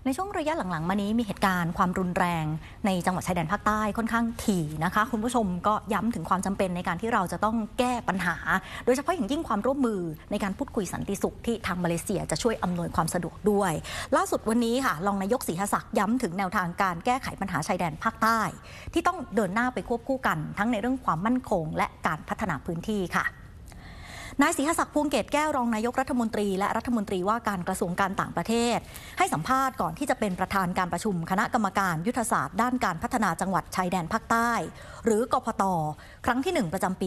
ในช่วงระยะหลังๆมานี้มีเหตุการณ์ความรุนแรงในจังหวัดชายแดนภาคใต้ค่อนข้างถี่นะคะคุณผู้ชมก็ย้ำถึงความจำเป็นในการที่เราจะต้องแก้ปัญหาโดยเฉพาะอย่างยิ่งความร่วมมือในการพูดคุยสันติสุขที่ทางมาเลเซียจะช่วยอำนวยความสะดวกด้วยล่าสุดวันนี้ค่ะรองนายกศรีหศักดิ์ย้ำถึงแนวทางการแก้ไขปัญหาชายแดนภาคใต้ที่ต้องเดินหน้าไปควบคู่กันทั้งในเรื่องความมั่นคงและการพัฒนาพื้นที่ค่ะนายศรีหศักดิ์พวงเกตแก้วรองนายกรัฐมนตรีและรัฐมนตรีว่าการกระทรวงการต่างประเทศให้สัมภาษณ์ก่อนที่จะเป็นประธานการประชุมคณะกรรมการยุทธศาสตร์ด้านการพัฒนาจังหวัดชายแดนภาคใต้หรือกพต.ครั้งที่1ประจำปี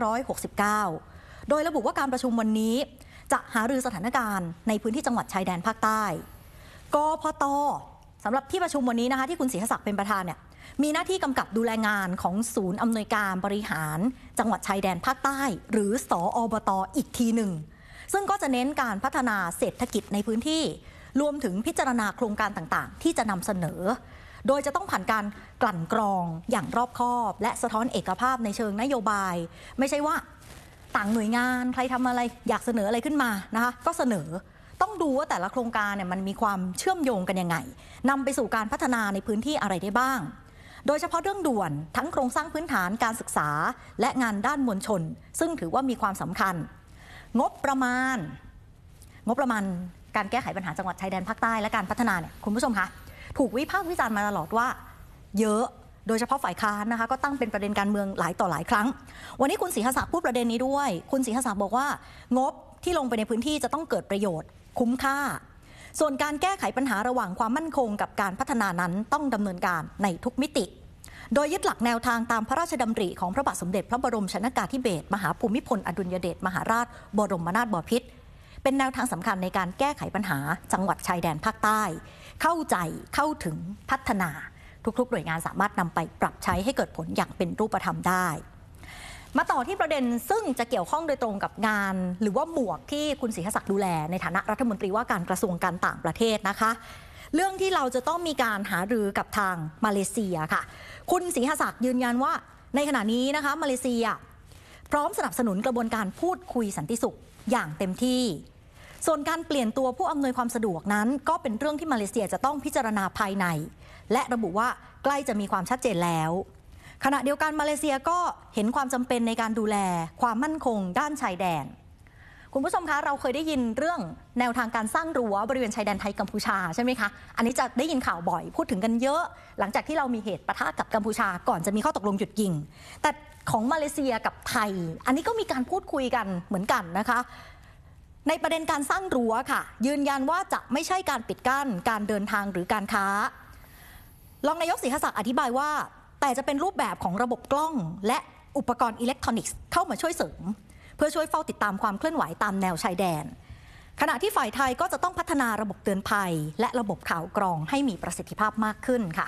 2569 โดยระบุว่าการประชุมวันนี้จะหารือสถานการณ์ในพื้นที่จังหวัดชายแดนภาคใต้กพต.สำหรับที่ประชุมวันนี้นะคะที่คุณศรีหศักดิ์เป็นประธานเนี่ยมีหน้าที่กำกับดูแลงานของศูนย์อำนวยการบริหารจังหวัดชายแดนภาคใต้หรือสอบต.อีกทีหนึ่งซึ่งก็จะเน้นการพัฒนาเศรษฐกิจในพื้นที่รวมถึงพิจารณาโครงการต่างๆที่จะนำเสนอโดยจะต้องผ่านการกลั่นกรองอย่างรอบคอบและสะท้อนเอกภาพในเชิงนโยบายไม่ใช่ว่าต่างหน่วยงานใครทำอะไรอยากเสนออะไรขึ้นมานะคะก็เสนอต้องดูว่าแต่ละโครงการเนี่ยมันมีความเชื่อมโยงกันยังไงนำไปสู่การพัฒนาในพื้นที่อะไรได้บ้างโดยเฉพาะเรื่องด่วนทั้งโครงสร้างพื้นฐานการศึกษาและงานด้านมวลชนซึ่งถือว่ามีความสำคัญงบประมาณการแก้ไขปัญหาจังหวัดชายแดนภาคใต้และการพัฒนาเนี่ยคุณผู้ชมคะถูกวิพากษ์วิจารณ์มาตลอดว่าเยอะโดยเฉพาะฝ่ายค้านนะคะก็ตั้งเป็นประเด็นการเมืองหลายต่อหลายครั้งวันนี้คุณศรีหศักดิ์พูดประเด็นนี้ด้วยคุณศรีหศักดิ์บอกว่างบที่ลงไปในพื้นที่จะต้องเกิดประโยชน์คุ้มค่าส่วนการแก้ไขปัญหาระหว่างความมั่นคงกับการพัฒนานั้นต้องดำเนินการในทุกมิติโดยยึดหลักแนวทางตามพระราชดำริของพระบาทสมเด็จพระบรมชนกาธิเบศรมหาภูมิพลอดุลยเดชมหาราชบรมนาถบพิตรเป็นแนวทางสำคัญในการแก้ไขปัญหาจังหวัดชายแดนภาคใต้เข้าใจเข้าถึงพัฒนาทุกๆหน่วยงานสามารถนำไปปรับใช้ให้เกิดผลอย่างเป็นรูปธรรมได้มาต่อที่ประเด็นซึ่งจะเกี่ยวข้องโดยตรงกับงานหรือว่าหมวกที่คุณศรีหศักดิ์ดูแลในฐานะรัฐมนตรีว่าการกระทรวงการต่างประเทศนะคะเรื่องที่เราจะต้องมีการหารือกับทางมาเลเซียค่ะคุณศรีหศักดิ์ยืนยันว่าในขณะนี้นะคะมาเลเซียพร้อมสนับสนุนกระบวนการพูดคุยสันติสุขอย่างเต็มที่ส่วนการเปลี่ยนตัวผู้อำนวยความสะดวกนั้นก็เป็นเรื่องที่มาเลเซียจะต้องพิจารณาภายในและระบุว่าใกล้จะมีความชัดเจนแล้วขณะเดียวกันมาเลเซียก็เห็นความจำเป็นในการดูแลความมั่นคงด้านชายแดนคุณผู้ชมคะเราเคยได้ยินเรื่องแนวทางการสร้างรั้วบริเวณชายแดนไทยกัมพูชาใช่ไหมคะอันนี้จะได้ยินข่าวบ่อยพูดถึงกันเยอะหลังจากที่เรามีเหตุปะทะกับกัมพูชาก่อนจะมีข้อตกลงหยุดยิงแต่ของมาเลเซียกับไทยอันนี้ก็มีการพูดคุยกันเหมือนกันนะคะในประเด็นการสร้างรั้วค่ะยืนยันว่าจะไม่ใช่การปิดกั้นการเดินทางหรือการค้ารองนายกศรีหศักดิ์อธิบายว่าแต่จะเป็นรูปแบบของระบบกล้องและอุปกรณ์อิเล็กทรอนิกส์เข้ามาช่วยเสริมเพื่อช่วยเฝ้าติดตามความเคลื่อนไหวตามแนวชายแดนขณะที่ฝ่ายไทยก็จะต้องพัฒนาระบบเตือนภัยและระบบข่าวกรองให้มีประสิทธิภาพมากขึ้นค่ะ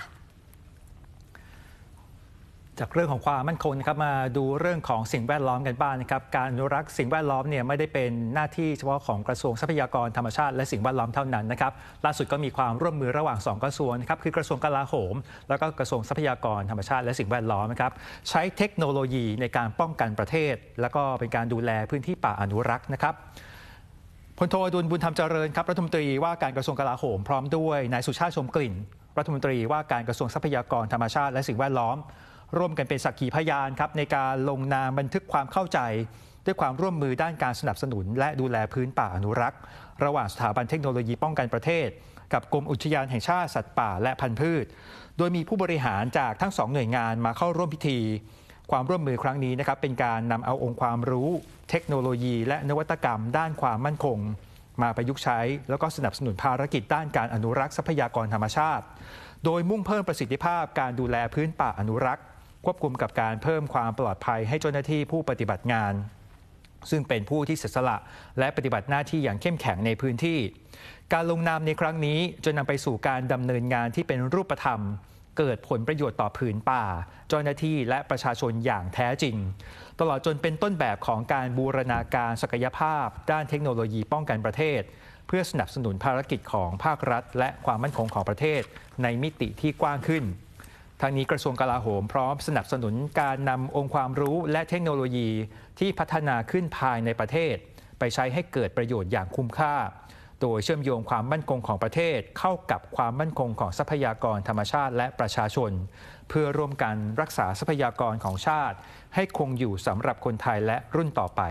จากเรื่องของความมั่นคงนะครับมาดูเรื่องของสิ่งแวดล้อมกันบ้างนะครับการอนุรักษ์สิ่งแวดล้อมเนี่ยไม่ได้เป็นหน้าที่เฉพาะของกระทรวงทรัพยากรธรรมชาติและสิ่งแวดล้อมเท่านั้นนะครับล่าสุดก็มีความร่วมมือระหว่าง2กระทรวงนะครับคือกระทรวงกลาโหมแล้วก็กระทรวงทรัพยากรธรรมชาติและสิ่งแวดล้อมนะครับใช้เทคโนโลยีในการป้องกันประเทศแล้วก็เป็นการดูแลพื้นที่ป่าอนุรักษ์นะครับพลโทอดุลบุญธรรมเจริญครับรัฐมนตรีว่าการกระทรวงกลาโหมพร้อมด้วยนายสุชาติชมกลิ่นรัฐมนตรีว่าการกระทรวงทรัพยากรธรรมชาติและสิ่งแวดล้อมร่วมกันเป็นสักขีพยานครับในการลงนามบันทึกความเข้าใจด้วยความร่วมมือด้านการสนับสนุนและดูแลพื้นป่าอนุรักษ์ระหว่างสถาบันเทคโนโลยีป้องกันประเทศกับกรมอุทยานแห่งชาติสัตว์ป่าและพันธุ์พืชโดยมีผู้บริหารจากทั้ง2หน่วยงานมาเข้าร่วมพิธีความร่วมมือครั้งนี้นะครับเป็นการนำเอาองค์ความรู้เทคโนโลยีและนวัตกรรมด้านความมั่นคงมาประยุกต์ใช้แล้วก็สนับสนุนภารกิจด้านการอนุรักษ์ทรัพยากรธรรมชาติโดยมุ่งเพิ่มประสิทธิภาพการดูแลพื้นป่าอนุรักษ์ควบคุมกับการเพิ่มความปลอดภัยให้เจ้าหน้าที่ผู้ปฏิบัติงานซึ่งเป็นผู้ที่เสียสละและปฏิบัติหน้าที่อย่างเข้มแข็งในพื้นที่การลงนามในครั้งนี้จะนำไปสู่การดำเนินงานที่เป็นรูปธรรมเกิดผลประโยชน์ต่อผืนป่าเจ้าหน้าที่และประชาชนอย่างแท้จริงตลอดจนเป็นต้นแบบของการบูรณาการศักยภาพด้านเทคโนโลยีป้องกันประเทศเพื่อสนับสนุนภารกิจของภาครัฐและความมั่นคงของประเทศในมิติที่กว้างขึ้นทางนี้กระทรวงกลาโหมพร้อมสนับสนุนการนำองค์ความรู้และเทคโนโลยีที่พัฒนาขึ้นภายในประเทศไปใช้ให้เกิดประโยชน์อย่างคุ้มค่าโดยเชื่อมโยงความมั่นคงของประเทศเข้ากับความมั่นคงของทรัพยากรธรรมชาติและประชาชนเพื่อร่วมกันรักษาทรัพยากรของชาติให้คงอยู่สำหรับคนไทยและรุ่นต่อไป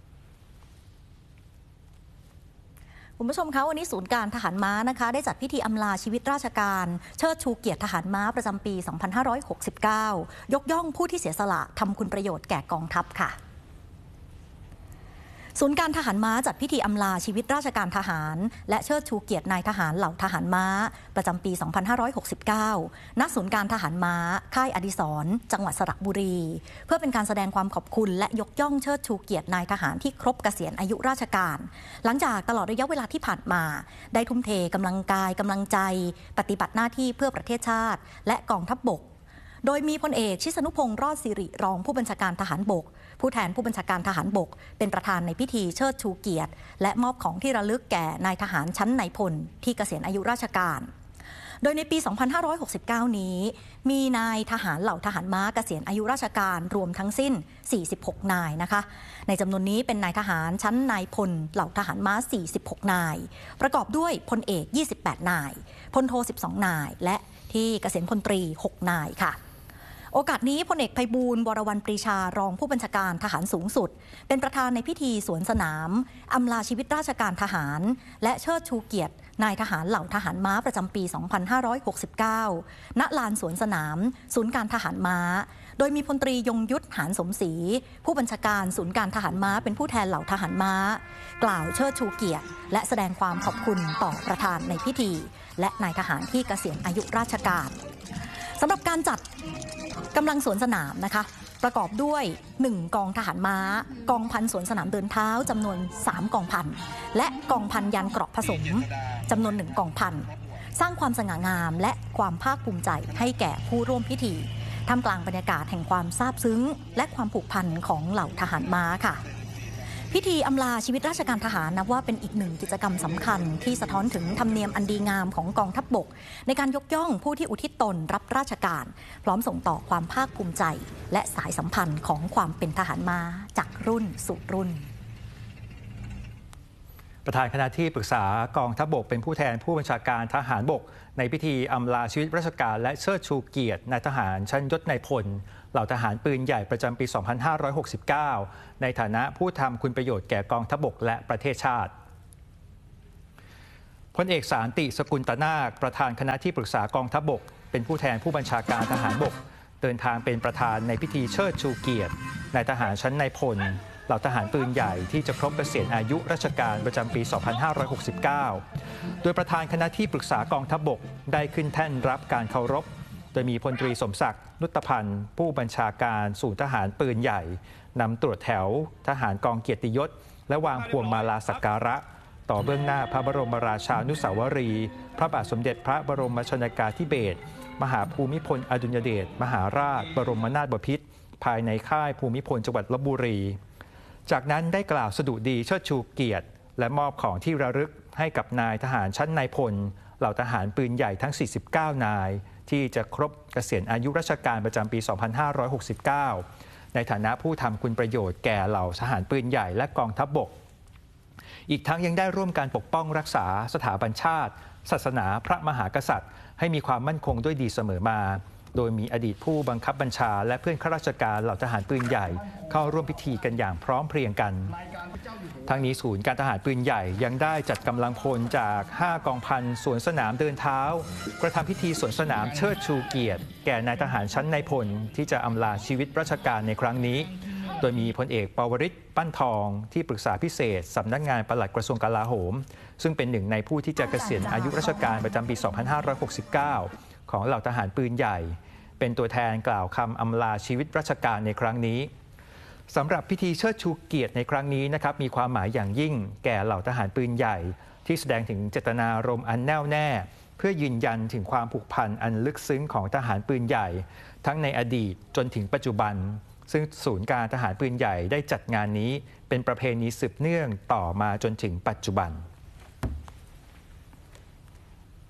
คุณผู้ชมคะวันนี้ศูนย์การทหารม้านะคะได้จัดพิธีอำลาชีวิตราชการเชิดชูเกียรติทหารม้าประจำปี 2569 ยกย่องผู้ที่เสียสละทำคุณประโยชน์แก่กองทัพค่ะศูนย์การทหารม้าจัดพิธีอำลาชีวิตราชการทหารและเชิดชูเกียรตินายทหารเหล่าทหารม้าประจำปี 2569 ณ ศูนย์การทหารม้าค่ายอดิศรจังหวัดสระบุรีเพื่อเป็นการแสดงความขอบคุณและยกย่องเชิดชูเกียรตินายทหารที่ครบเกษียณอายุราชการหลังจากตลอดระยะเวลาที่ผ่านมาได้ทุ่มเทกำลังกายกำลังใจปฏิบัติหน้าที่เพื่อประเทศชาติและกองทัพบกโดยมีพลเอกชิสนุพงษ์รอดสิริรองผู้บัญชาการทหารบกผู้แทนผู้บัญชาการทหารบกเป็นประธานในพิธีเชิดชูเกียรติและมอบของที่ระลึกแก่นายทหารชั้นนายพลที่เกษียณอายุราชการโดยในปี 2569 นี้มีนายทหารเหล่าทหารม้าเกษียณอายุราชการรวมทั้งสิ้น 46 นายนะคะในจำนวนนี้เป็นนายทหารชั้นนายพลเหล่าทหารม้า 46 นายประกอบด้วยพลเอก 28 นายพลโท 12 นายและที่เกษียณพลตรี 6 นายค่ะโอกาสนี้พลเอกไพบูลย์ วรวรรณปรีชารองผู้บัญชาการทหารสูงสุดเป็นประธานในพิธีสวนสนามอำลาชีวิตราชการทหารและเชิดชูเกียรตินายทหารเหล่าทหารม้าประจำปี 2569 ณ ลานสวนสนามศูนย์การทหารม้าโดยมีพลตรียงยุทธหานสมศรีผู้บัญชาการศูนย์การทหารม้าเป็นผู้แทนเหล่าทหารม้ากล่าวเชิดชูเกียรติและแสดงความขอบคุณต่อประธานในพิธีและนายทหารที่เกษียณอายุราชการสำหรับการจัดกำลังสวนสนามนะคะประกอบด้วย 1 กองทหารม้ากองพันสวนสนามเดินเท้าจำนวน 3 กองพันและกองพันยันเกราะผสมจำนวน 1 กองพันสร้างความสง่างามและความภาคภูมิใจให้แก่ผู้ร่วมพิธีท่ามกลางบรรยากาศแห่งความซาบซึ้งและความผูกพันของเหล่าทหารม้าค่ะพิธีอำลาชีวิตราชการทหารนับว่าเป็นอีกหนึ่งกิจกรรมสำคัญที่สะท้อนถึงธรรมเนียมอันดีงามของกองทัพบกในการยกย่องผู้ที่อุทิศตนรับราชการพร้อมส่งต่อความภาคภูมิใจและสายสัมพันธ์ของความเป็นทหารม้าจากรุ่นสู่รุ่นประธานคณะที่ปรึกษากองทัพบกเป็นผู้แทนผู้บัญชาการทหารบกในพิธีอำลาชีวิตราชการและเชิดชูเกียรตินายทหารชั้นยศนายพลเหล่าทหารปืนใหญ่ประจำปี 2569 ในฐานะผู้ทำคุณประโยชน์แก่กองทัพบกและประเทศชาติพลเอกสารติสกุลตนาคประธานคณะที่ปรึกษากองทัพบกเป็นผู้แทนผู้บัญชาการทหารบกเดินทางเป็นประธานในพิธีเชิดชูเกียรตินายทหารชั้นนายพลเหล่าทหารปืนใหญ่ที่จะครบเกษียณอายุราชการประจำปี 2569 โดยประธานคณะที่ปรึกษากองทัพบกได้ขึ้นแท่นรับการเคารพโดยมีพลตรีสมศักดิ์นุตพันธ์ผู้บัญชาการศูนย์ทหารปืนใหญ่นำตรวจแถวทหารกองเกียรติยศและวางพวงมาลาสักการะต่อเบื้องหน้าพระบรมราชานุสาวรีย์พระบาทสมเด็จพระบรมชนกาธิเบศรมหาภูมิพลอดุลยเดชมหาราชบรมนาถบพิตรภายในค่ายภูมิพลจังหวัดลพบุรีจากนั้นได้กล่าวสดุดีเชิดชูเกียรติและมอบของที่ระลึกให้กับนายทหารชั้นนายพลเหล่าทหารปืนใหญ่ทั้ง 49 นายที่จะครบเกษียณอายุราชการประจำปี 2569 ในฐานะผู้ทำคุณประโยชน์แก่เหล่าทหารปืนใหญ่และกองทัพบกอีกทั้งยังได้ร่วมการปกป้องรักษาสถาบันชาติศาสนาพระมหากษัตริย์ให้มีความมั่นคงด้วยดีเสมอมาโดยมีอดีตผู้บังคับบัญชาและเพื่อนข้าราชการเหล่าทหารปืนใหญ่เข้าร่วมพิธีกันอย่างพร้อมเพรียงกันทั้งนี้ศูนย์การทหารปืนใหญ่ยังได้จัดกำลังพลจาก 5 กองพันสวนสนามเดินเท้ากระทำพิธีสวนสนามเชิดชูเกียรติแก่นายทหารชั้นนายพลที่จะอำลาชีวิตราชการในครั้งนี้โดยมีพลเอกปวริศ ปั้นทองที่ปรึกษาพิเศษสำนักงานปลัดกระทรวงกลาโหมซึ่งเป็นหนึ่งในผู้ที่จะเกษียณอายุราชการประจำปี 2569 ของเหล่าทหารปืนใหญ่เป็นตัวแทนกล่าวคำอำลาชีวิตราชการในครั้งนี้สำหรับพิธีเชิดชูเกียรติในครั้งนี้นะครับมีความหมายอย่างยิ่งแก่เหล่าทหารปืนใหญ่ที่แสดงถึงเจตนารมณ์อันแน่วแน่เพื่อยืนยันถึงความผูกพันอันลึกซึ้งของทหารปืนใหญ่ทั้งในอดีตจนถึงปัจจุบันซึ่งศูนย์การทหารปืนใหญ่ได้จัดงานนี้เป็นประเพณีสืบเนื่องต่อมาจนถึงปัจจุบัน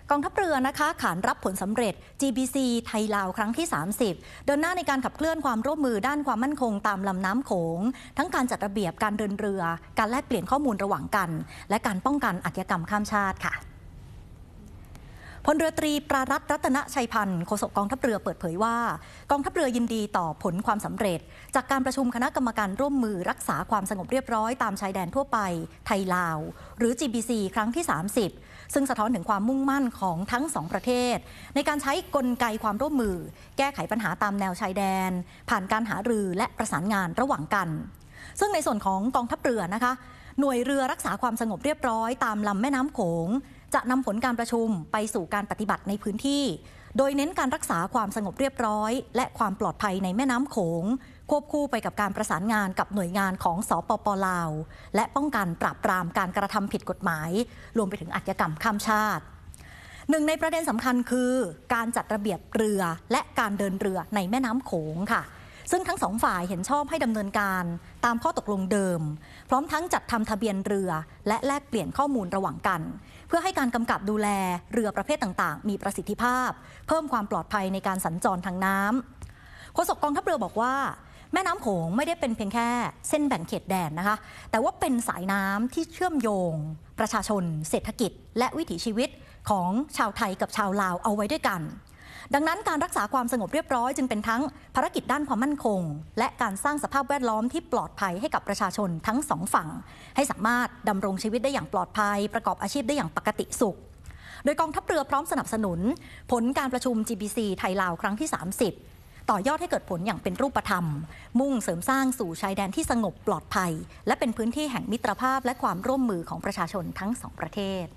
กองทัพเรือนะคะขานรับผลสำเร็จ GBC ไทยลาวครั้งที่ 30 เดินหน้าในการขับเคลื่อนความร่วมมือด้านความมั่นคงตามลำน้ำโขงทั้งการจัดระเบียบการเดินเรือการแลกเปลี่ยนข้อมูลระหว่างกันและการป้องกันอาชญากรรมข้ามชาติค่ะพลเรือตรีปรารัตน์รัตนชัยพันธ์โฆษกกองทัพเรือเปิดเผยว่ากองทัพเรือยินดีต่อผลความสำเร็จจากการประชุมคณะกรรมการร่วมมือรักษาความสงบเรียบร้อยตามชายแดนทั่วไปไทยลาวหรือ GBC ครั้งที่ 30ซึ่งสะท้อนถึงความมุ่งมั่นของทั้งสองประเทศในการใช้กลไกความร่วมมือแก้ไขปัญหาตามแนวชายแดนผ่านการหารือและประสานงานระหว่างกันซึ่งในส่วนของกองทัพเรือนะคะหน่วยเรือรักษาความสงบเรียบร้อยตามลำแม่น้ำโขงจะนำผลการประชุมไปสู่การปฏิบัติในพื้นที่โดยเน้นการรักษาความสงบเรียบร้อยและความปลอดภัยในแม่น้ำโขงควบคู่ไปกับการประสานงานกับหน่วยงานของสปป.ลาวและป้องกันปราบปรามการกระทำผิดกฎหมายรวมไปถึงอาชญากรรมข้ามชาติหนึ่งในประเด็นสำคัญคือการจัดระเบียบเรือและการเดินเรือในแม่น้ำโขงค่ะซึ่งทั้งสองฝ่ายเห็นชอบให้ดำเนินการตามข้อตกลงเดิมพร้อมทั้งจัดทำทะเบียนเรือและแลกเปลี่ยนข้อมูลระหว่างกันเพื่อให้การกำกับดูแลเรือประเภทต่างๆมีประสิทธิภาพเพิ่มความปลอดภัยในการสัญจรทางน้ำโฆษกกองทัพเรือบอกว่าแม่น้ำโขงไม่ได้เป็นเพียงแค่เส้นแบ่งเขตแดนนะคะแต่ว่าเป็นสายน้ำที่เชื่อมโยงประชาชนเศรษฐกิจและวิถีชีวิตของชาวไทยกับชาวลาวเอาไว้ด้วยกันดังนั้นการรักษาความสงบเรียบร้อยจึงเป็นทั้งภารกิจด้านความมั่นคงและการสร้างสภาพแวดล้อมที่ปลอดภัยให้กับประชาชนทั้งสองฝั่งให้สามารถดำรงชีวิตได้อย่างปลอดภัยประกอบอาชีพได้อย่างปกติสุขโดยกองทัพเรือพร้อมสนับสนุนผลการประชุม GBC ไทยลาวครั้งที่ 30ต่อยอดให้เกิดผลอย่างเป็นรูปธรรมมุ่งเสริมสร้างสู่ชายแดนที่สงบปลอดภัยและเป็นพื้นที่แห่งมิตรภาพและความร่วมมือของประชาชนทั้งสองประเทศ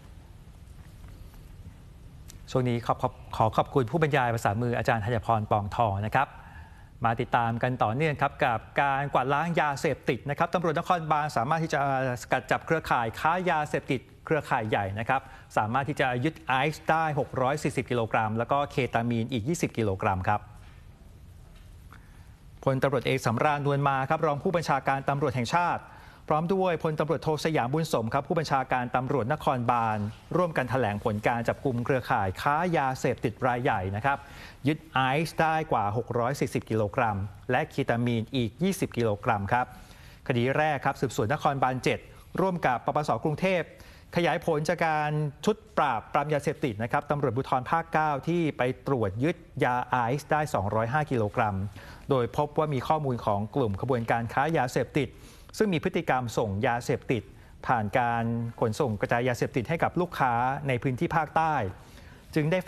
ช่วงนี้ขอขอบคุณผู้บรรยายภาษามืออาจารย์ธัญพรปองทองนะครับมาติดตามกันต่อเนื่องครับกับการกวาดล้างยาเสพติดนะครับตำรวจนครบาลสามารถที่จะสกัดจับเครือข่ายค้ายาเสพติดเครือข่ายใหญ่นะครับสามารถที่จะยึดไอซ์ได้640กิโลกรัมแล้วก็เคตามีนอีก20กิโลกรัมครับพลตำรวจเอกสำราญนวลมาครับรองผู้บัญชาการตำรวจแห่งชาติพร้อมด้วยพลตำรวจโทสยามบุญสมครับผู้บัญชาการตำรวจนครบาลร่วมกันแถลงผลการจับกุมเครือข่ายค้ายาเสพติดรายใหญ่นะครับยึดไอซ์ได้กว่า640กิโลกรัมและเคตามีนอีก20กิโลกรัมครับคดีแรกครับสืบสวนนครบาล7ร่วมกับปปส.กรุงเทพขยายผลจากการชุดปราบยาเสพติดนะครับตำรวจภูธรภาค 9ที่ไปตรวจยึดยาไอซ์ได้205กิโลกรัมโดยพบว่ามีข้อมูลของกลุ่มขบวนการค้ายาเสพติดซึ่งมีพฤติกรรมส่งยาเสพติดผ่านการขนส่งกระจายยาเสพติดให้กับลูกค้าในพื้นที่ภาคใต้จึงได้